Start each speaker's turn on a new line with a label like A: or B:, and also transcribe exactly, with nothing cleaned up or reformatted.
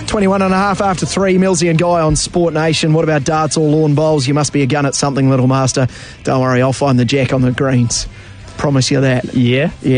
A: twenty-one and a half after three. Millsy and Guy on Sport Nation. What about darts or lawn bowls? You must be a gun at something, little master. Don't worry, I'll find the jack on the greens. Promise you that.
B: Yeah?
A: Yeah.